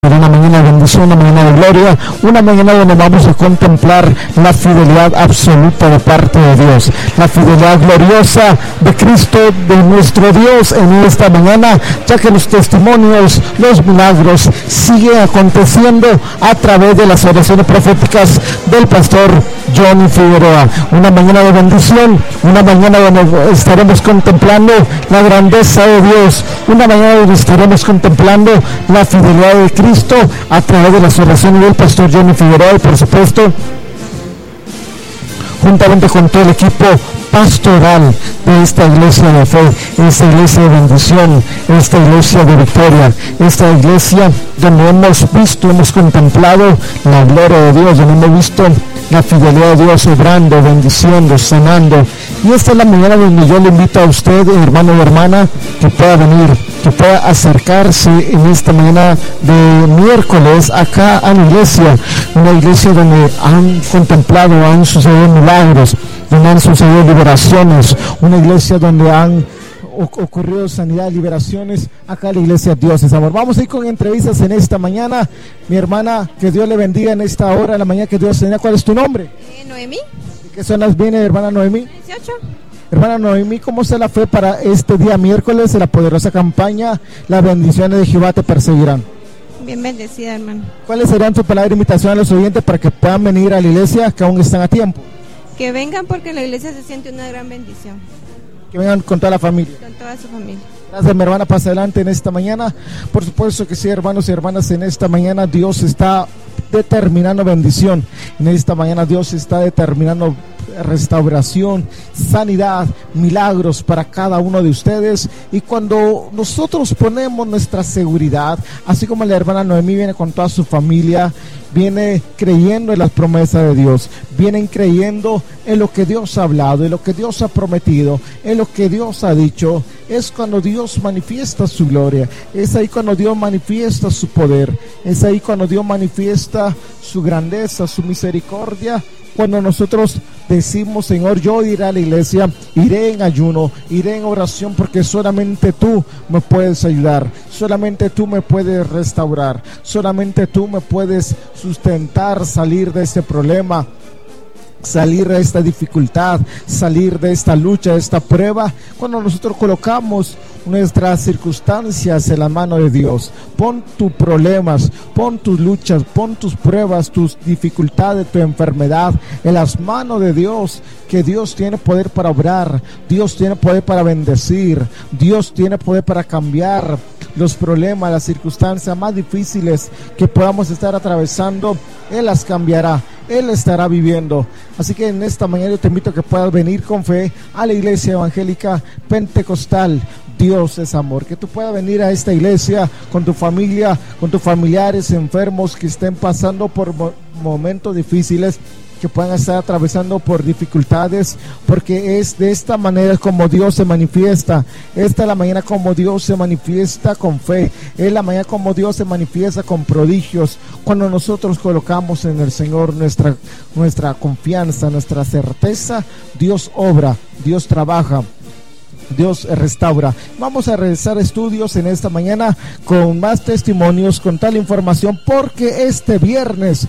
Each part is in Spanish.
Una mañana de bendición, una mañana de gloria, una mañana donde vamos a contemplar la fidelidad absoluta de parte de Dios, la fidelidad gloriosa de Cristo, de nuestro Dios en esta mañana, ya que los testimonios, los milagros siguen aconteciendo a través de las oraciones proféticas del pastor Johnny Figueroa. Una mañana de bendición, una mañana donde estaremos contemplando la grandeza de Dios, una mañana donde estaremos contemplando la fidelidad de Cristo a través de las oraciones del pastor Johnny Figueroa y por supuesto juntamente con todo el equipo pastoral de esta iglesia de fe, esta iglesia de bendición, esta iglesia de victoria, esta iglesia donde hemos visto, hemos contemplado la gloria de Dios, donde hemos visto la fidelidad de Dios obrando, bendiciendo, sanando. Y esta es la mañana donde yo le invito a usted, hermano y hermana, que pueda venir, que pueda acercarse en esta mañana de miércoles acá a la iglesia, una iglesia donde han contemplado, han sucedido milagros, donde han sucedido liberaciones, una iglesia donde han ocurrido sanidad, liberaciones. Acá la iglesia Dios es amor. Vamos a ir con entrevistas en esta mañana. Mi hermana, que Dios le bendiga en esta hora, en la mañana que Dios tenga. ¿Cuál es tu nombre? Noemí. ¿De qué zonas viene, hermana Noemí? 18. Hermana Noemí, ¿cómo está la fe para este día miércoles de la poderosa campaña Las bendiciones de Jehová te perseguirán? Bien bendecida, hermano. ¿Cuáles serían tus palabras de invitación a los oyentes para que puedan venir a la iglesia, que aún están a tiempo? Que vengan porque la iglesia se siente una gran bendición. Que vengan con toda la familia. Con toda su familia. Gracias, mi hermana, pasa adelante en esta mañana. Por supuesto que sí, hermanos y hermanas, en esta mañana Dios está determinando bendición. En esta mañana Dios está determinando restauración, sanidad, milagros para cada uno de ustedes. Y cuando nosotros ponemos nuestra seguridad, así como la hermana Noemí viene con toda su familia, viene creyendo en las promesas de Dios, vienen creyendo en lo que Dios ha hablado, en lo que Dios ha prometido, en lo que Dios ha dicho, es cuando Dios manifiesta su gloria, es ahí cuando Dios manifiesta su poder, es ahí cuando Dios manifiesta su grandeza, su misericordia. Cuando nosotros decimos, Señor, yo iré a la iglesia, iré en ayuno, iré en oración, porque solamente tú me puedes ayudar, solamente tú me puedes restaurar, solamente tú me puedes sustentar, salir de este problema, salir de esta dificultad, salir de esta lucha, de esta prueba. Cuando nosotros colocamos nuestras circunstancias en la mano de Dios, pon tus problemas, pon tus luchas, pon tus pruebas, tus dificultades, tu enfermedad en las manos de Dios, que Dios tiene poder para obrar, Dios tiene poder para bendecir, Dios tiene poder para cambiar los problemas, las circunstancias más difíciles que podamos estar atravesando. Él las cambiará, Él estará viviendo. Así que en esta mañana yo te invito a que puedas venir con fe a la iglesia evangélica pentecostal Dios es amor, que tú puedas venir a esta iglesia con tu familia, con tus familiares enfermos que estén pasando por momentos difíciles, que puedan estar atravesando por dificultades, porque es de esta manera como Dios se manifiesta. Esta es la mañana como Dios se manifiesta con fe, es la mañana como Dios se manifiesta con prodigios, cuando nosotros colocamos en el Señor nuestra confianza, nuestra certeza. Dios obra, Dios trabaja, Dios restaura. Vamos a realizar estudios en esta mañana con más testimonios, con tal información, porque este viernes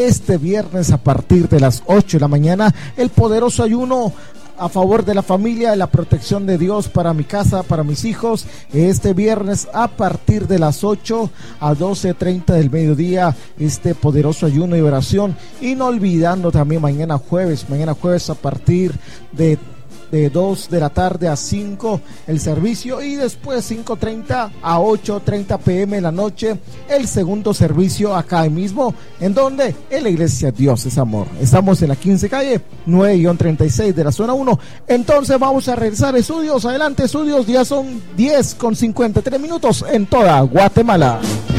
a partir de las 8 de la mañana, el poderoso ayuno a favor de la familia y la protección de Dios para mi casa, para mis hijos. Este viernes a partir de las 8 a 12:30 del mediodía, este poderoso ayuno y oración. Y no olvidando también mañana jueves a partir de 2 de la tarde a 5 el servicio, y después 5:30 a 8:30 p.m. en la noche el segundo servicio acá mismo. ¿En dónde? En la iglesia Dios es amor. Estamos en la 15 calle 9-36 de la zona 1. Entonces vamos a realizar estudios. Adelante, estudios. Ya son 10:53 en toda Guatemala.